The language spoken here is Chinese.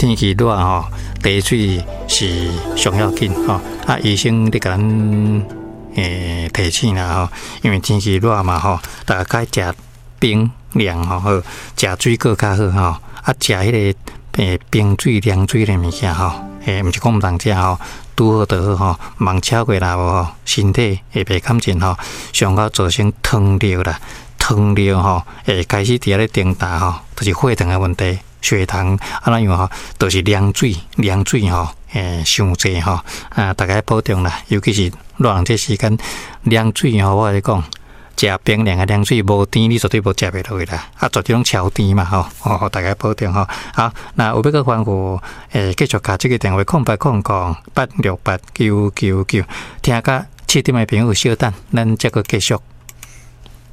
天气热吼，茶水是上要紧吼。医生咧甲咱提醒啦吼，因为天气热嘛吼，大家该食冰凉吼，好食水果较好吼。食迄个冰水凉水的物件吼，毋是讲毋通食吼，拄好就好吼，忙超过啦无吼，身体会袂感情吼，上到造成糖尿啦，糖尿吼会开始伫咧增大吼，就是血糖的问题。血糖那样吼，都是凉水吼，伤济吼，大家保重啦，尤其是热人这时间，凉水吼，我跟你讲，食冰凉的凉水无甜，你绝对无食袂落去啦，绝对拢超甜嘛吼，大家保重吼。好，那有要个欢呼，继续打这个电话0800868999，听甲7点的朋友稍等，咱再个继续。